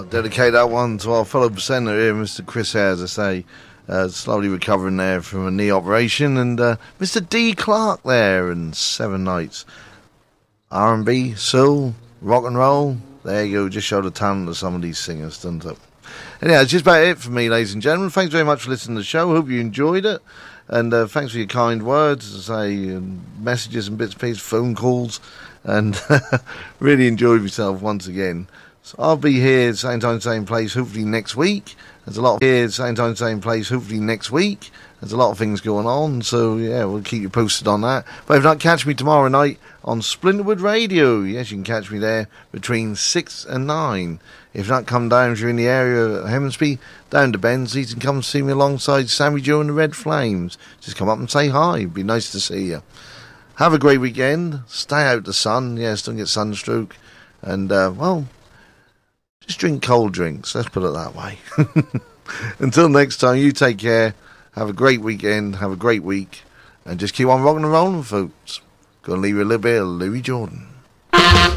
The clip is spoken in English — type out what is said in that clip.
dedicate that one to our fellow presenter here, Mr. Chris Hare, as I say. Slowly recovering there from a knee operation. And Mr. D. Clark there, and 7 Nights. R&B, soul, rock and roll. There you go, just show the talent of some of these singers, doesn't it? Anyhow, it's just about it for me, ladies and gentlemen. Thanks very much for listening to the show. Hope you enjoyed it. And thanks for your kind words, as I say, messages and bits and pieces, phone calls. And really enjoyed myself once again. So I'll be here, same time, same place, hopefully next week. There's a lot of here, same time, same place, hopefully next week. There's a lot of things going on, so yeah, we'll keep you posted on that. But if not, catch me tomorrow night on Splinterwood Radio. Yes, you can catch me there between 6 and 9. If not, come down if you're in the area of Hemsby, down to Bensley's, and come see me alongside Sammy Joe and the Red Flames. Just come up and say hi. It'd be nice to see you. Have a great weekend. Stay out the sun. Yes, don't get sunstroke. And, well, just drink cold drinks. Let's put it that way. Until next time, you take care. Have a great weekend. Have a great week. And just keep on rocking and rolling, folks. Gonna leave you a little bit of Louis Jordan.